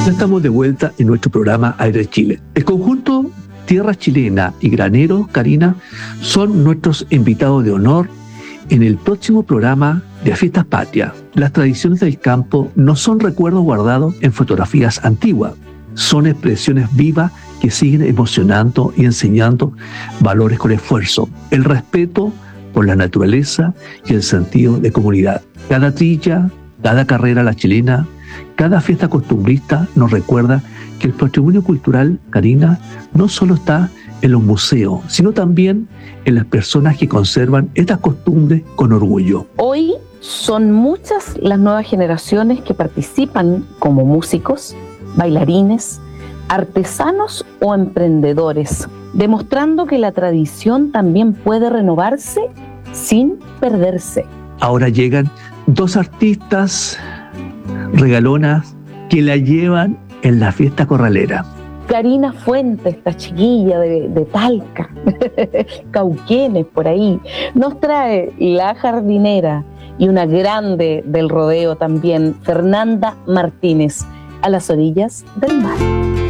Ya estamos de vuelta en nuestro programa Aire Chile. El conjunto Tierra Chilena y Granero, Karina, son nuestros invitados de honor en el próximo programa de Fiestas Patrias. Las tradiciones del campo no son recuerdos guardados en fotografías antiguas, son expresiones vivas que siguen emocionando y enseñando valores con esfuerzo, el respeto por la naturaleza y el sentido de comunidad. Cada trilla, cada carrera a la chilena, cada fiesta costumbrista nos recuerda que el patrimonio cultural, Karina, no solo está en los museos, sino también en las personas que conservan estas costumbres con orgullo. Hoy son muchas las nuevas generaciones que participan como músicos, bailarines, artesanos o emprendedores, demostrando que la tradición también puede renovarse sin perderse. Ahora llegan dos artistas regalonas que la llevan en la fiesta corralera. Karina Fuentes, esta chiquilla de Talca, Cauquenes por ahí, nos trae La Jardinera y una grande del rodeo también, Fernanda Martínez, A las orillas del mar.